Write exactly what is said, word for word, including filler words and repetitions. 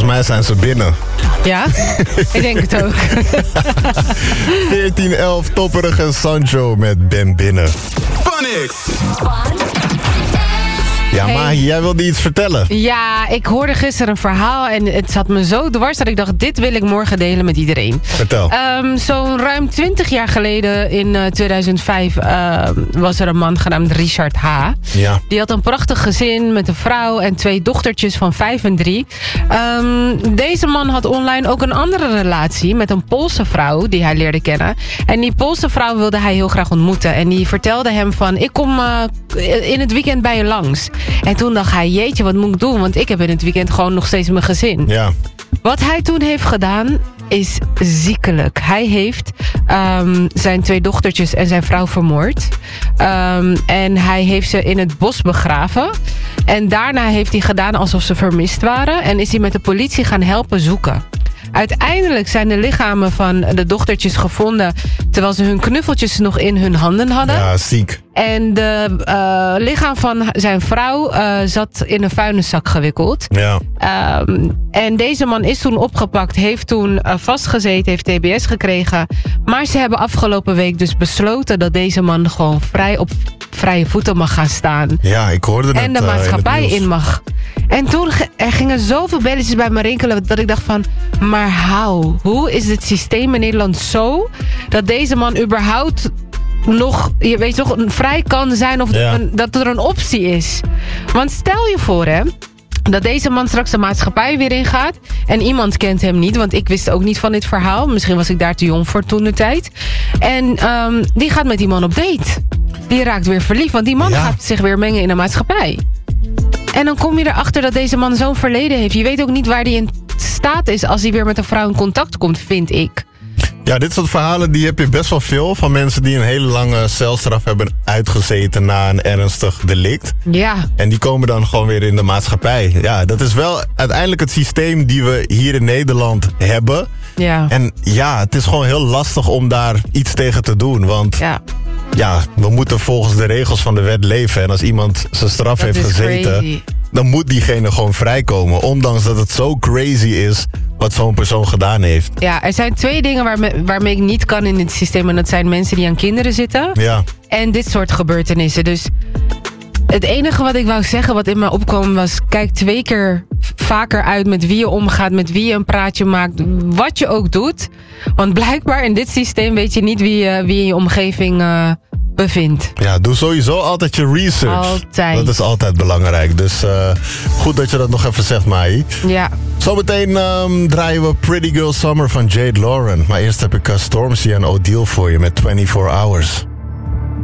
mij zijn ze binnen. Ja, ik denk het ook. veertien elf, Topperig en Sancho met Ben Binnen. Phonics. Ja, Hey. maar jij wilde iets vertellen. Ja, ik hoorde gisteren een verhaal en het zat me zo dwars dat ik dacht, dit wil ik morgen delen met iedereen. Vertel. Um, Zo'n ruim twintig jaar geleden, in uh, tweeduizend vijf, uh, was er een man genaamd Richard H. Ja. Die had een prachtig gezin met een vrouw en twee dochtertjes van vijf en drie. Um, deze man had online ook een andere relatie met een Poolse vrouw die hij leerde kennen. En die Poolse vrouw wilde hij heel graag ontmoeten. En die vertelde hem van, ik kom uh, in het weekend bij je langs. En toen dacht hij, jeetje, wat moet ik doen? Want ik heb in het weekend gewoon nog steeds mijn gezin. Ja. Wat hij toen heeft gedaan is ziekelijk. Hij heeft um, zijn twee dochtertjes en zijn vrouw vermoord. Um, en hij heeft ze in het bos begraven. En daarna heeft hij gedaan alsof ze vermist waren. En is hij met de politie gaan helpen zoeken. Uiteindelijk zijn de lichamen van de dochtertjes gevonden terwijl ze hun knuffeltjes nog in hun handen hadden. Ja, ziek. En de uh, lichaam van zijn vrouw uh, zat in een vuilniszak gewikkeld. Ja. Um, en deze man is toen opgepakt, heeft toen uh, vastgezeten, heeft T B S gekregen. Maar ze hebben afgelopen week dus besloten dat deze man gewoon vrij op vrije voeten mag gaan staan. Ja, ik hoorde het. En de uh, maatschappij in, in mag. En toen ge- er gingen zoveel belletjes bij me rinkelen dat ik dacht van, maar how? Hoe is het systeem in Nederland zo dat deze man überhaupt nog, je weet toch, vrij kan zijn of Ja. een, dat er een optie is? Want stel je voor, hè, dat deze man straks de maatschappij weer ingaat en iemand kent hem niet, want ik wist ook niet van dit verhaal. Misschien was ik daar te jong voor toen de tijd. En um, die gaat met die man op date. Die raakt weer verliefd, want die man Ja. gaat zich weer mengen in de maatschappij. En dan kom je erachter dat deze man zo'n verleden heeft. Je weet ook niet waar hij in staat is als hij weer met een vrouw in contact komt, vind ik. Ja, dit soort verhalen die heb je best wel veel. Van mensen die een hele lange celstraf hebben uitgezeten na een ernstig delict. Ja. En die komen dan gewoon weer in de maatschappij. Ja, dat is wel uiteindelijk het systeem die we hier in Nederland hebben. Ja. En ja, het is gewoon heel lastig om daar iets tegen te doen. Want ja, ja. we moeten volgens de regels van de wet leven. En als iemand zijn straf Dat heeft is gezeten, crazy. dan moet diegene gewoon vrijkomen. Ondanks dat het zo crazy is wat zo'n persoon gedaan heeft. Ja, er zijn twee dingen waarmee, waarmee ik niet kan in het systeem. En dat zijn mensen die aan kinderen zitten. Ja, En dit soort gebeurtenissen. Dus het enige wat ik wou zeggen, wat in me opkwam, was, kijk twee keer vaker uit met wie je omgaat, met wie je een praatje maakt, wat je ook doet. Want blijkbaar in dit systeem weet je niet wie, uh, wie in je omgeving uh, bevindt. ja, doe sowieso altijd je research. Altijd. Dat is altijd belangrijk. Dus uh, goed dat je dat nog even zegt, Mai. Ja. Zometeen um, draaien we Pretty Girl Summer van Jade Lauren. Maar eerst heb ik uh, Stormzy en Odile voor je met twenty-four hours.